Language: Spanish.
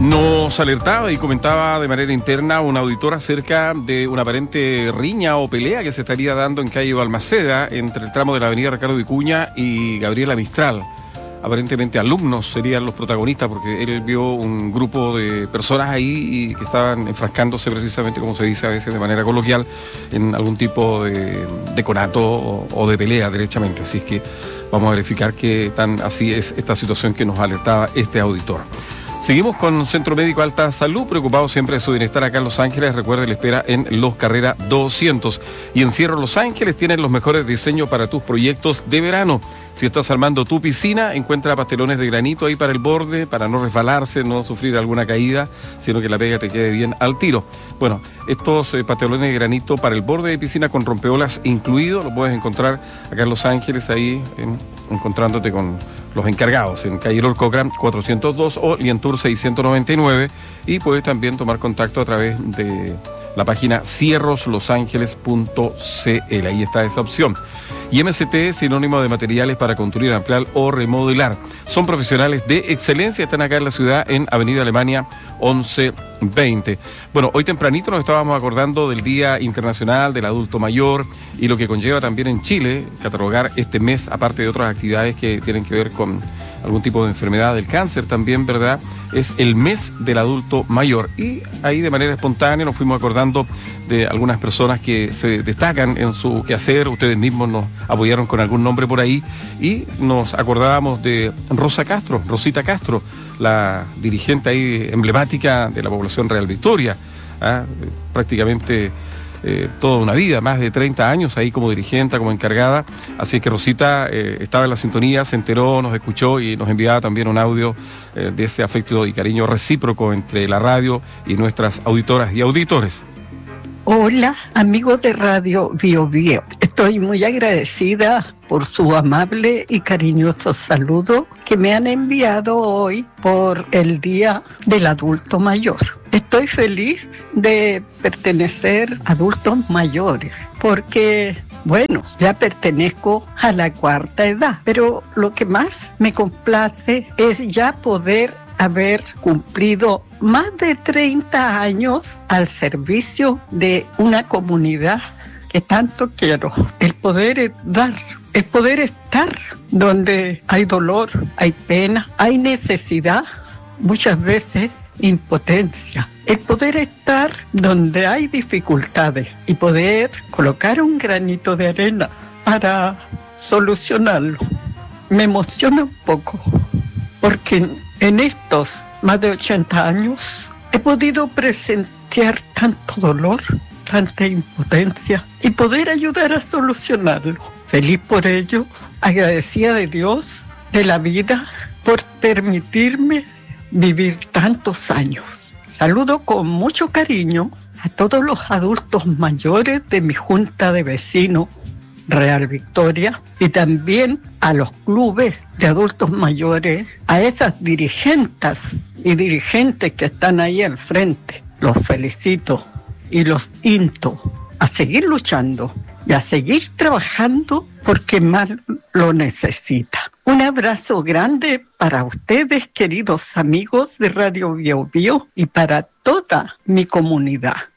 Nos alertaba y comentaba de manera interna un auditor acerca de una aparente riña o pelea que se estaría dando en calle Balmaceda entre el tramo de la avenida Ricardo Vicuña y Gabriela Mistral. Aparentemente alumnos serían los protagonistas, porque él vio un grupo de personas ahí y que estaban enfrascándose precisamente, como se dice a veces de manera coloquial, en algún tipo de conato o de pelea derechamente. Así es que vamos a verificar qué tan así es esta situación que nos alertaba este auditor. Seguimos con Centro Médico Alta Salud, preocupado siempre de su bienestar acá en Los Ángeles. Recuerde, le espera en Los Carrera 200. Y en Cierro Los Ángeles tienen los mejores diseños para tus proyectos de verano. Si estás armando tu piscina, encuentra pastelones de granito ahí para el borde, para no resbalarse, no sufrir alguna caída, sino que la pega te quede bien al tiro. Bueno, estos pastelones de granito para el borde de piscina con rompeolas incluido, lo puedes encontrar acá en Los Ángeles, ahí encontrándote con los encargados en calle Lorcocran 402 o Lientour 699, y puedes también tomar contacto a través de la página cierroslosangeles.cl. Ahí está esa opción. Y MCT, sinónimo de materiales para construir, ampliar o remodelar. Son profesionales de excelencia, están acá en la ciudad en Avenida Alemania 1120. Bueno, hoy tempranito nos estábamos acordando del Día Internacional del Adulto Mayor y lo que conlleva también en Chile catalogar este mes, aparte de otras actividades que tienen que ver con algún tipo de enfermedad del cáncer también, ¿verdad? Es el mes del adulto mayor. Y ahí de manera espontánea nos fuimos acordando de algunas personas que se destacan en su quehacer. Ustedes mismos nos apoyaron con algún nombre por ahí y nos acordábamos de Rosita Castro, la dirigente ahí emblemática de la población Real Victoria, prácticamente toda una vida, más de 30 años ahí como dirigente, como encargada. Así que Rosita estaba en la sintonía, se enteró, nos escuchó y nos enviaba también un audio de ese afecto y cariño recíproco entre la radio y nuestras auditoras y auditores. Hola, amigos de Radio Bio Bio. Estoy muy agradecida por su amable y cariñoso saludo que me han enviado hoy por el Día del Adulto Mayor. Estoy feliz de pertenecer a adultos mayores porque, bueno, ya pertenezco a la cuarta edad, pero lo que más me complace es ya poder haber cumplido más de 30 años al servicio de una comunidad que tanto quiero. El poder dar, el poder estar donde hay dolor, hay pena, hay necesidad, muchas veces impotencia. El poder estar donde hay dificultades y poder colocar un granito de arena para solucionarlo. Me emociona un poco porque en estos más de 80 años he podido presenciar tanto dolor, tanta impotencia y poder ayudar a solucionarlo. Feliz por ello, agradecida de Dios, de la vida, por permitirme vivir tantos años. Saludo con mucho cariño a todos los adultos mayores de mi junta de vecinos Real Victoria y también a los clubes de adultos mayores, a esas dirigentes y dirigentes que están ahí al frente. Los felicito y los insto a seguir luchando y a seguir trabajando porque más lo necesita. Un abrazo grande para ustedes, queridos amigos de Radio Bio Bio, y para toda mi comunidad.